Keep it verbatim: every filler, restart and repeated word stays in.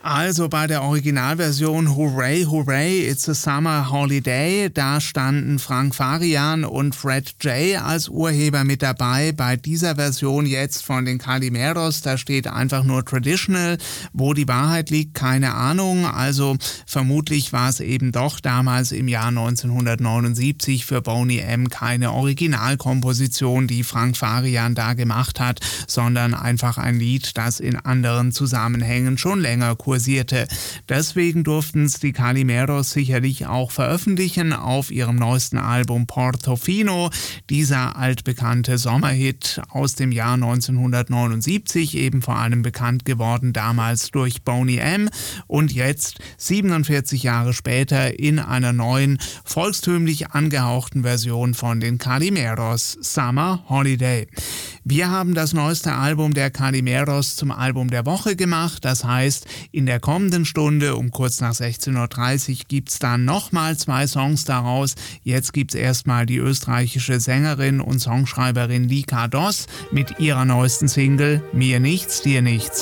Also bei der Originalversion Hooray, Hooray, It's a Summer Holiday, da standen Frank Farian und Fred J. als Urheber mit dabei. Bei dieser Version jetzt von den Calimeros, da steht einfach nur Traditional. Wo die Wahrheit liegt, keine Ahnung. Also vermutlich war es eben doch damals im Jahr neunzehnhundertneunundsiebzig für Boney M. keine Originalkomposition, die Frank Farian da gemacht hat, sondern einfach ein Lied, das in anderen Zusammenhängen schon länger kursierte. Deswegen durften es die Calimeros sicherlich auch veröffentlichen auf ihrem neuesten Album Portofino. Dieser altbekannte Sommerhit aus dem Jahr neunzehnhundertneunundsiebzig, eben vor allem bekannt geworden damals durch Boney M. Und jetzt, siebenundvierzig Jahre später, in einer neuen, volkstümlich angehauchten Version von den Calimeros, Summer Holiday. Wir haben das neueste Album der Calimeros zum Album der Woche gemacht. Das heißt, in der kommenden Stunde um kurz nach sechzehn Uhr dreißig gibt es dann nochmal zwei Songs daraus. Jetzt gibt es erstmal die österreichische Sängerin und Songschreiberin Lika Doss mit ihrer neuesten Single Mir nichts, dir nichts.